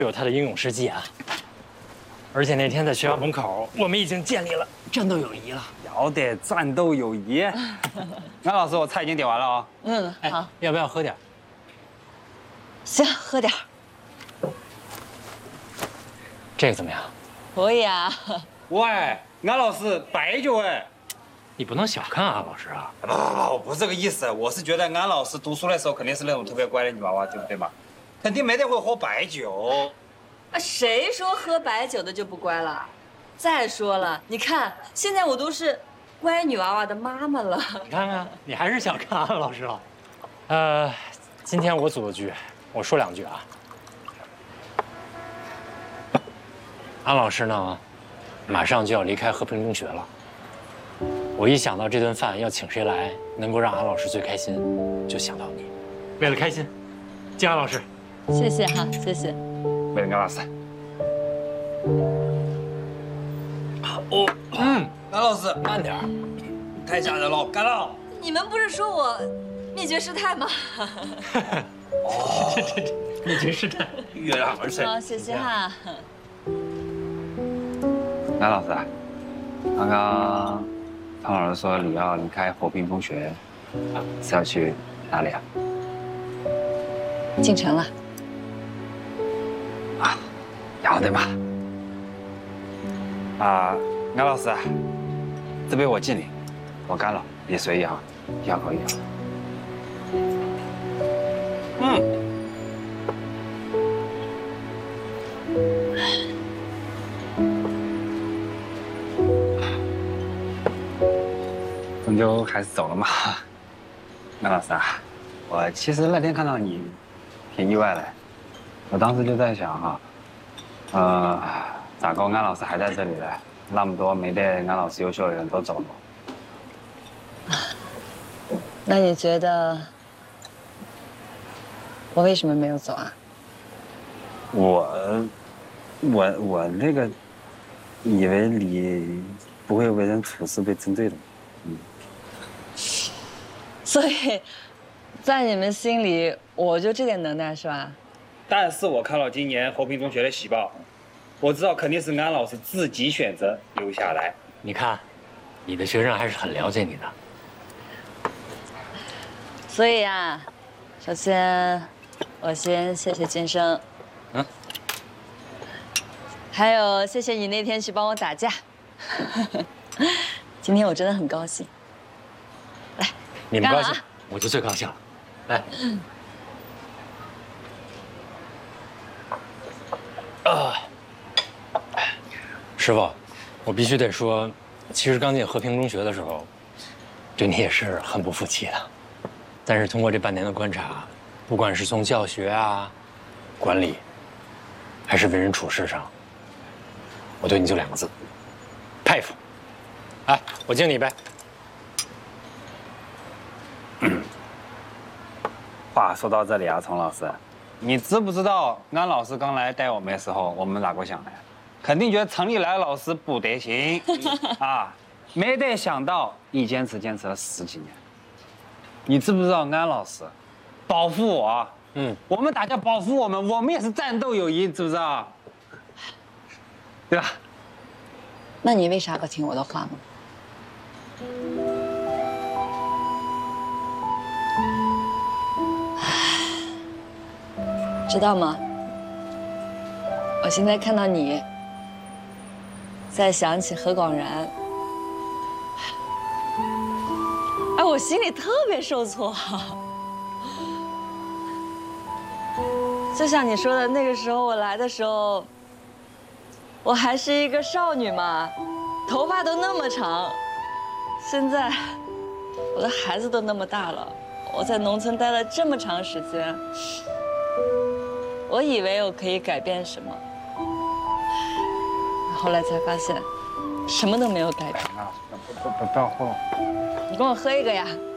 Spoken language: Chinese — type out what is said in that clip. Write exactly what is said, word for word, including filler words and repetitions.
有他的英勇事迹啊！而且那天在学校门口，我们已经建立了战斗友谊了。 要得战斗友谊。安老师，我菜已经点完了啊。 嗯，好， 要不要喝点？ 行，喝点。 这个怎么样？ 可以啊。 喂，安老师，白酒哎。 你不能小看安老师啊！ 不不不，我不是这个意思，我是觉得安老师读书的时候肯定是那种特别乖的女娃娃，对不对嘛？肯定没得会喝白酒。 啊，谁说喝白酒的就不乖了？再说了，你看现在我都是乖女娃娃的妈妈了。 你看看，你还是小看安老师了。呃，今天我组的局，我说两句啊。安老师呢，马上就要离开和平中学了。 我一想到这顿饭要请谁来，能够让安老师最开心，就想到你。为了开心，敬安老师。 谢谢哈，谢谢。 为了安老师。 哦，嗯， 安老师， 慢点儿， 太吓人了，干了。 你们不是说我灭绝师太吗？ 哦，这这这，灭绝师太， 月亮而生。 好，谢谢哈。 安老师，刚刚。 汤老师说你要离开和平中学，是要去哪里啊？ 进城了。 啊，要得嘛。啊，安老师，这杯我敬你，我干了，你随意啊，一小口一口。嗯。 终究还是走了嘛，安老师啊，我其实那天看到你，挺意外的。我当时就在想哈，呃，咋个安老师还在这里呢？那么多没得安老师优秀的人都走了。 那你觉得我为什么没有走啊？ 我，我我那个，以为你不会为人处事被针对的。嗯。 所以，在你们心里，我就这点能耐是吧？ 但是我看了今年和平中学的喜报，我知道肯定是安老师自己选择留下来。 你看，你的学生还是很了解你的。 所以啊，首先，我先谢谢金生，嗯，还有谢谢你那天去帮我打架。今天我真的很高兴。 你们高兴，我就最高兴了。来，啊，师傅，我必须得说，其实刚进和平中学的时候，对你也是很不服气的。但是通过这半年的观察，不管是从教学啊、管理，还是为人处事上，我对你就两个字：佩服。来，我敬你一杯。 话说到这里啊，丛老师，你知不知道安老师刚来带我们的时候，我们哪个想的？肯定觉得城里来的老师不得行啊，没得想到一坚持坚持了十几年。你知不知道安老师保护我？嗯，我们大家保护我们，我们也是战斗友谊，知不知道？对吧？ 那你为啥不听我的话呢？ 知道吗？我现在看到你，再想起何广然，哎，我心里特别受挫。就像你说的，那个时候我来的时候，我还是一个少女嘛，头发都那么长。现在，我的孩子都那么大了，我在农村待了这么长时间。 我以为我可以改变什么，后来才发现，什么都没有改变。 不不不不要喝了， 你跟我喝一个呀。